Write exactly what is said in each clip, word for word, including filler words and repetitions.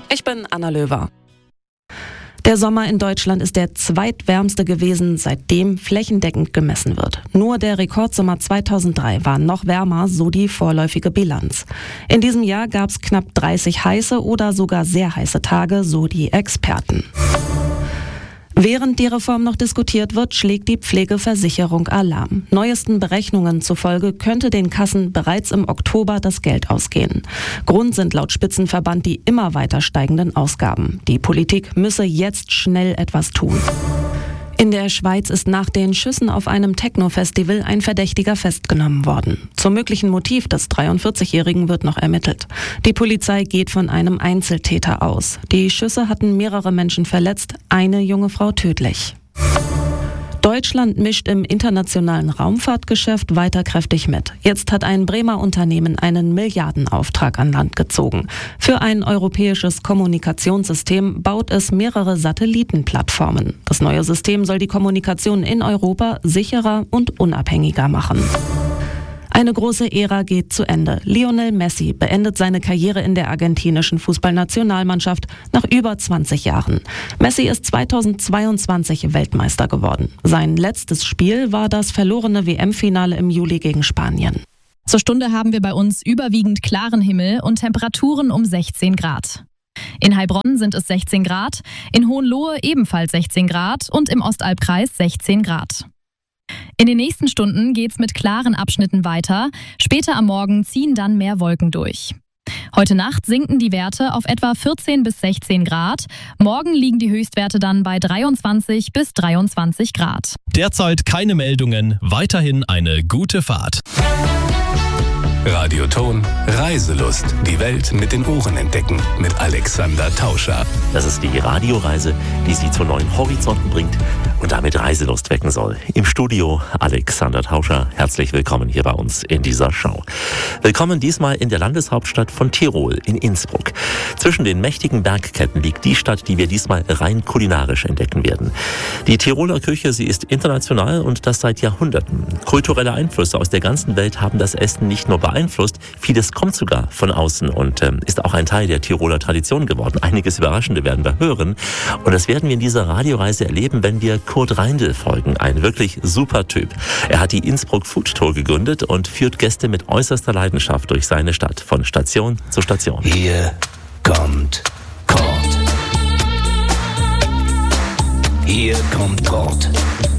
Ich bin Anna Löwer. Der Sommer in Deutschland ist der zweitwärmste gewesen, seitdem flächendeckend gemessen wird. Nur der Rekordsommer zweitausenddrei war noch wärmer, so die vorläufige Bilanz. In diesem Jahr gab es knapp dreißig heiße oder sogar sehr heiße Tage, so die Experten. Während die Reform noch diskutiert wird, schlägt die Pflegeversicherung Alarm. Neuesten Berechnungen zufolge könnte den Kassen bereits im Oktober das Geld ausgehen. Grund sind laut Spitzenverband die immer weiter steigenden Ausgaben. Die Politik müsse jetzt schnell etwas tun. In der Schweiz ist nach den Schüssen auf einem Techno-Festival ein Verdächtiger festgenommen worden. Zum möglichen Motiv des dreiundvierzigjährigen wird noch ermittelt. Die Polizei geht von einem Einzeltäter aus. Die Schüsse hatten mehrere Menschen verletzt, eine junge Frau tödlich. Deutschland mischt im internationalen Raumfahrtgeschäft weiter kräftig mit. Jetzt hat ein Bremer Unternehmen einen Milliardenauftrag an Land gezogen. Für ein europäisches Kommunikationssystem baut es mehrere Satellitenplattformen. Das neue System soll die Kommunikation in Europa sicherer und unabhängiger machen. Eine große Ära geht zu Ende. Lionel Messi beendet seine Karriere in der argentinischen Fußballnationalmannschaft nach über zwanzig Jahren. Messi ist zweitausendzweiundzwanzig Weltmeister geworden. Sein letztes Spiel war das verlorene W M-Finale im Juli gegen Spanien. Zur Stunde haben wir bei uns überwiegend klaren Himmel und Temperaturen um sechzehn Grad. In Heilbronn sind es sechzehn Grad, in Hohenlohe ebenfalls sechzehn Grad und im Ostalbkreis sechzehn Grad. In den nächsten Stunden geht's mit klaren Abschnitten weiter. Später am Morgen ziehen dann mehr Wolken durch. Heute Nacht sinken die Werte auf etwa vierzehn bis sechzehn Grad. Morgen liegen die Höchstwerte dann bei dreiundzwanzig bis dreiundzwanzig Grad. Derzeit keine Meldungen, weiterhin eine gute Fahrt. Radioton Reiselust. Die Welt mit den Ohren entdecken. Mit Alexander Tauscher. Das ist die Radioreise, die Sie zu neuen Horizonten bringt und damit Reiselust wecken soll. Im Studio Alexander Tauscher. Herzlich willkommen hier bei uns in dieser Show. Willkommen diesmal in der Landeshauptstadt von Tirol, in Innsbruck. Zwischen den mächtigen Bergketten liegt die Stadt, die wir diesmal rein kulinarisch entdecken werden. Die Tiroler Küche, sie ist international und das seit Jahrhunderten. Kulturelle Einflüsse aus der ganzen Welt haben das Essen nicht nur beeinflusst, vieles kommt sogar von außen und ähm, ist auch ein Teil der Tiroler Tradition geworden. Einiges Überraschende werden wir hören und das werden wir in dieser Radioreise erleben, wenn wir Kurt Reindl folgen. Ein wirklich super Typ. Er hat die Innsbruck Food Tour gegründet und führt Gäste mit äußerster Leidenschaft durch seine Stadt, von Station zu Station. Hier kommt Kurt. Hier kommt Kurt.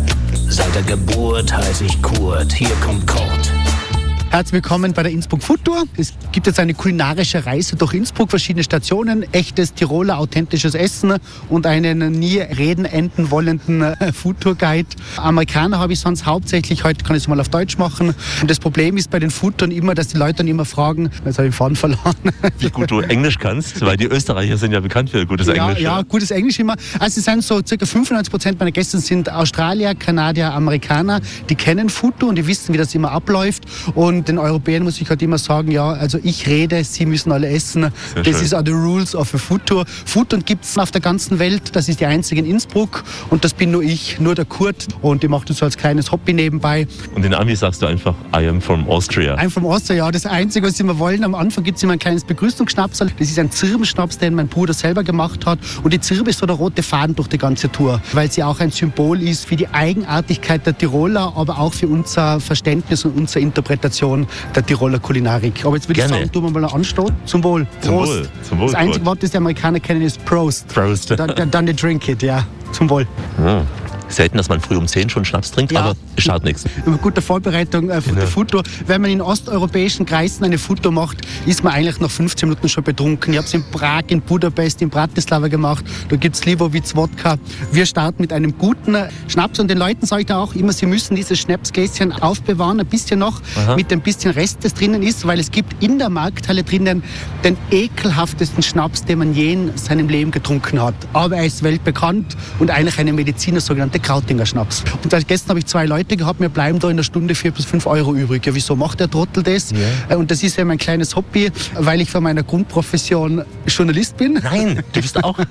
Seit der Geburt heiße ich Kurt. Hier kommt Kurt. Herzlich willkommen bei der Innsbruck Food Tour. Es gibt jetzt eine kulinarische Reise durch Innsbruck, verschiedene Stationen, echtes Tiroler, authentisches Essen und einen nie reden enden wollenden Food Tour Guide. Amerikaner habe ich sonst hauptsächlich, heute kann ich es mal auf Deutsch machen. Und das Problem ist bei den Food Touren immer, dass die Leute dann immer fragen, jetzt habe ich den Faden verloren. Wie gut du Englisch kannst, weil die Österreicher sind ja bekannt für gutes ja, Englisch. Ja, ja, gutes Englisch immer. Also es sind so ca. fünfundneunzig Prozent meiner Gäste sind Australier, Kanadier, Amerikaner. Die kennen Food Tour und die wissen, wie das immer abläuft. Und den Europäern muss ich halt immer sagen, ja, also ich rede, sie müssen alle essen. Sehr das schön. ist auch the rules of a Food Tour. Food Tour gibt es auf der ganzen Welt, das ist die einzige in Innsbruck und das bin nur ich, nur der Kurt und ich mache das so als kleines Hobby nebenbei. Und den Amis sagst du einfach, I am from Austria. I'm from Austria, ja, das Einzige, was sie immer wollen. Am Anfang gibt es immer ein kleines Begrüßungsschnapsal. Das ist ein Zirbenschnaps, den mein Bruder selber gemacht hat und die Zirbe ist so der rote Faden durch die ganze Tour, weil sie auch ein Symbol ist für die Eigenartigkeit der Tiroler, aber auch für unser Verständnis und unsere Interpretation der Tiroler Kulinarik. Aber jetzt würde ich Gerne. sagen, tun wir mal einen Anstoß. Zum Wohl. Zum Prost. Wohl. Zum Wohl. Das einzige Wort, das die Amerikaner kennen, ist Prost. Prost. Dann, dann, dann drink it, ja. Zum Wohl. Ja. Selten, dass man früh um zehn schon Schnaps trinkt, Ja. aber es schadet nichts. Mit guter Vorbereitung äh, für Genau. die Food Tour. Wenn man in osteuropäischen Kreisen eine Food Tour macht, ist man eigentlich nach fünfzehn Minuten schon betrunken. Ich habe es in Prag, in Budapest, in Bratislava gemacht. Da gibt es Slivovitz Wodka. Wir starten mit einem guten Schnaps und den Leuten sage ich da auch immer, sie müssen dieses Schnapsgläschen aufbewahren, ein bisschen noch, Aha. mit dem bisschen Rest, das drinnen ist, weil es gibt in der Markthalle drinnen den ekelhaftesten Schnaps, den man je in seinem Leben getrunken hat. Aber er ist weltbekannt und eigentlich eine Mediziner, sogenannte Krautinger Schnaps. Und als gestern habe ich zwei Leute gehabt, mir bleiben da in der Stunde vier bis fünf Euro übrig. Ja, wieso macht der Trottel das? Ja. Und das ist ja mein kleines Hobby, weil ich von meiner Grundprofession Journalist bin. Nein, du bist auch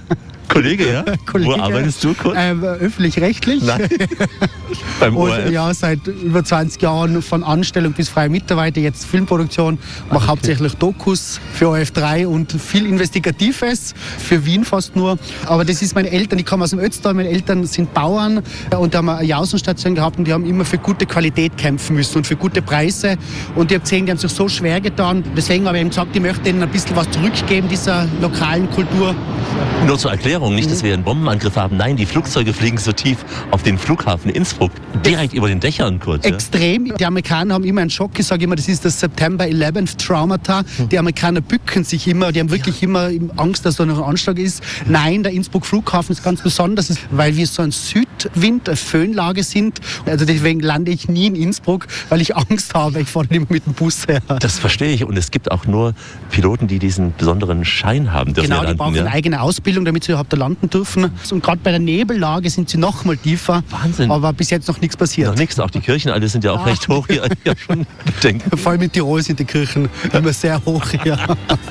Kollege, ja? Kollege, Wo arbeitest du kurz? Ähm, öffentlich-rechtlich. Nein. Beim O R F? Und, ja, seit über zwanzig Jahren von Anstellung bis freie Mitarbeiter, jetzt Filmproduktion. Mache okay. hauptsächlich Dokus für O R F drei und viel Investigatives, für Wien fast nur. Aber das ist meine Eltern, ich komme aus dem Ötztal, meine Eltern sind Bauern und da haben eine Jausenstation gehabt und die haben immer für gute Qualität kämpfen müssen und für gute Preise. Und ich habe gesehen, die haben sich so schwer getan. Deswegen habe ich eben gesagt, ich möchte ihnen ein bisschen was zurückgeben, dieser lokalen Kultur. Nur zur Erklärung, nicht, dass wir einen Bombenangriff haben. Nein, die Flugzeuge fliegen so tief auf den Flughafen Innsbruck, direkt über den Dächern kurz. Ja? Extrem. Die Amerikaner haben immer einen Schock. Ich sage immer, das ist das September eleventh Traumata. Die Amerikaner bücken sich immer. Die haben wirklich ja. immer Angst, dass da noch ein Anschlag ist. Nein, der Innsbruck Flughafen ist ganz besonders, weil wir so ein Südwind, eine Föhnlage sind. Also deswegen lande ich nie in Innsbruck, weil ich Angst habe. Ich fahre immer mit dem Bus her. Das verstehe ich. Und es gibt auch nur Piloten, die diesen besonderen Schein haben. Genau, landen, die brauchen ja? eine eigene Ausbildung, damit sie überhaupt da landen dürfen. Und gerade bei der Nebellage sind sie noch mal tiefer. Wahnsinn. Aber bis jetzt noch nichts passiert. Noch nichts. Auch die Kirchen, alle sind ja auch ah. recht hoch. Ja, ja, schon bedenken. Vor allem in Tirol sind die Kirchen immer sehr hoch. Ja.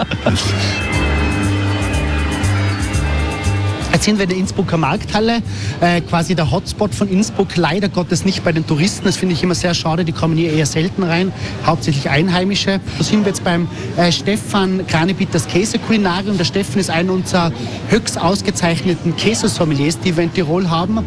Jetzt sind wir in der Innsbrucker Markthalle, äh, quasi der Hotspot von Innsbruck. Leider Gottes nicht bei den Touristen, das finde ich immer sehr schade, die kommen hier eher selten rein, hauptsächlich Einheimische. Da sind wir jetzt beim äh, Stefan Kranebitters Käsekulinarium. Der Stefan ist einer unserer höchst ausgezeichneten Käsesommeliers, die wir in Tirol haben.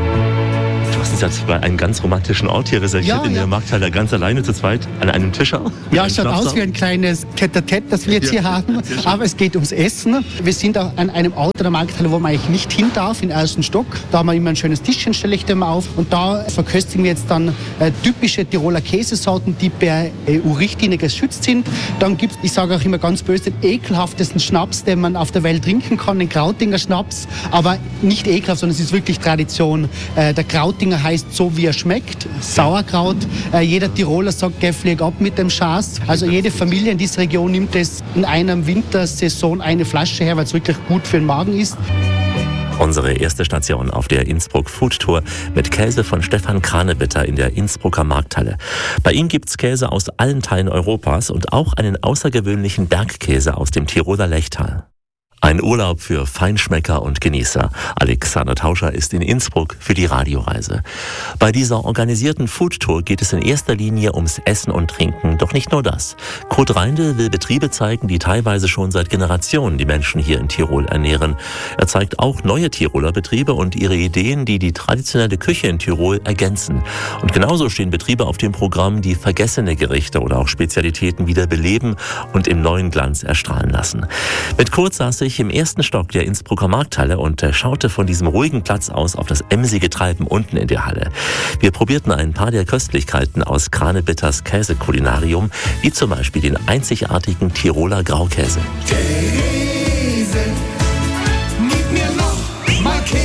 Du hast uns jetzt bei einem ganz romantischen Ort hier reserviert, ja, in ja. der Markthalle, ganz alleine zu zweit, an einem Tisch auch. Ja, es schaut aus wie ein kleines Tête-à-Tête, das wir jetzt ja, hier haben, aber es geht ums Essen. Wir sind auch an einem Ort der Markthalle, wo man eigentlich nicht hin darf, im ersten Stock. Da haben wir immer ein schönes Tischchen, stelle ich dem auf. Und da verköstigen wir jetzt dann äh, typische Tiroler Käsesorten, die per E U-Richtlinie geschützt sind. Dann gibt es, ich sage auch immer ganz böse, den ekelhaftesten Schnaps, den man auf der Welt trinken kann, den Krautinger Schnaps. Aber nicht ekelhaft, sondern es ist wirklich Tradition. Äh, der Krautinger heißt so, wie er schmeckt. Sauerkraut. Äh, jeder Tiroler sagt, geh flieg ab mit dem Schaß. Also jede Familie in dieser Region nimmt es in einer Wintersaison eine Flasche her, weil es wirklich gut für den Magen ist. Unsere erste Station auf der Innsbruck Food Tour mit Käse von Stefan Kranebitter in der Innsbrucker Markthalle. Bei ihm gibt's Käse aus allen Teilen Europas und auch einen außergewöhnlichen Bergkäse aus dem Tiroler Lechtal. Ein Urlaub für Feinschmecker und Genießer. Alexander Tauscher ist in Innsbruck für die Radioreise. Bei dieser organisierten Foodtour geht es in erster Linie ums Essen und Trinken. Doch nicht nur das. Kurt Reindl will Betriebe zeigen, die teilweise schon seit Generationen die Menschen hier in Tirol ernähren. Er zeigt auch neue Tiroler Betriebe und ihre Ideen, die die traditionelle Küche in Tirol ergänzen. Und genauso stehen Betriebe auf dem Programm, die vergessene Gerichte oder auch Spezialitäten wieder beleben und im neuen Glanz erstrahlen lassen. Mit Kurt saß ich im ersten Stock der Innsbrucker Markthalle und schaute von diesem ruhigen Platz aus auf das emsige Treiben unten in der Halle. Wir probierten ein paar der Köstlichkeiten aus Kranebitters Käsekulinarium, wie zum Beispiel den einzigartigen Tiroler Graukäse. Käse, gib mir noch mal Käse.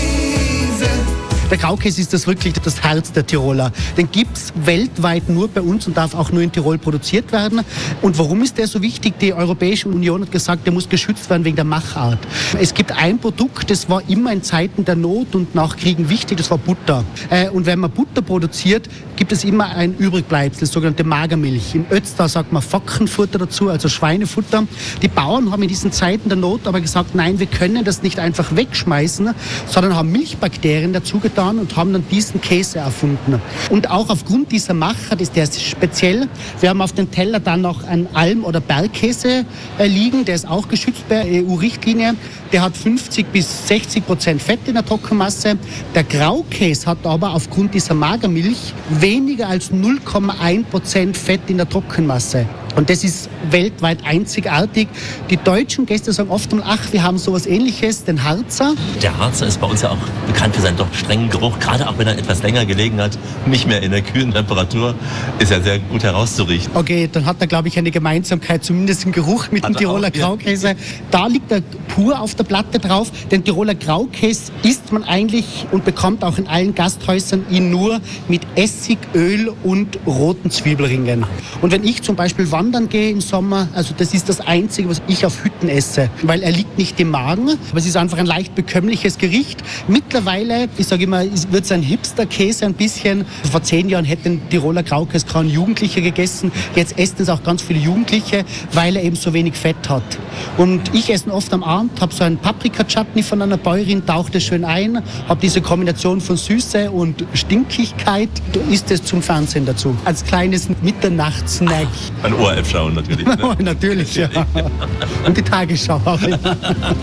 Der Graukäse ist das wirklich das Herz der Tiroler. Den gibt es weltweit nur bei uns und darf auch nur in Tirol produziert werden. Und warum ist der so wichtig? Die Europäische Union hat gesagt, der muss geschützt werden wegen der Machart. Es gibt ein Produkt, das war immer in Zeiten der Not und nach Kriegen wichtig, das war Butter. Und wenn man Butter produziert, gibt es immer ein Übrigbleibsel, das sogenannte Magermilch. Im Ötztal sagt man Fockenfutter dazu, also Schweinefutter. Die Bauern haben in diesen Zeiten der Not aber gesagt, nein, wir können das nicht einfach wegschmeißen, sondern haben Milchbakterien dazu getan und haben dann diesen Käse erfunden. Und auch aufgrund dieser Machart ist der speziell. Wir haben auf dem Teller dann noch einen Alm- oder Bergkäse äh, liegen, der ist auch geschützt per E U-Richtlinie. Der hat fünfzig bis sechzig Prozent Fett in der Trockenmasse. Der Graukäse hat aber aufgrund dieser Magermilch weniger als null Komma eins Prozent Fett in der Trockenmasse. Und das ist weltweit einzigartig. Die deutschen Gäste sagen oft, ach, wir haben sowas Ähnliches, den Harzer. Der Harzer ist bei uns ja auch bekannt für seinen doch strengen Geruch, gerade auch wenn er etwas länger gelegen hat, nicht mehr in der kühlen Temperatur, ist er sehr gut herauszuriechen. Okay, dann hat er, glaube ich, eine Gemeinsamkeit, zumindest im Geruch mit dem Tiroler auch, Graukäse. Ja. Da liegt er pur auf der Platte drauf. Den Tiroler Graukäse isst man eigentlich und bekommt auch in allen Gasthäusern ihn nur mit Essig, Öl und roten Zwiebelringen. Und wenn ich zum Beispiel wandere, wandern gehe im Sommer. Also das ist das Einzige, was ich auf Hütten esse, weil er liegt nicht im Magen, aber es ist einfach ein leicht bekömmliches Gericht. Mittlerweile, ich sage immer, wird es ein Hipster-Käse ein bisschen. Vor zehn Jahren hätten Tiroler Graukes kaum Jugendliche gegessen. Jetzt essen es auch ganz viele Jugendliche, weil er eben so wenig Fett hat. Und ich esse ihn oft am Abend, habe so einen Paprika-Chutney von einer Bäuerin, tauche das schön ein, habe diese Kombination von Süße und Stinkigkeit, isst es zum Fernsehen dazu. Als kleines Mitternachtssnack. Ein O R F schauen natürlich. Ne? Natürlich, ja. Und die Tagesschau auch.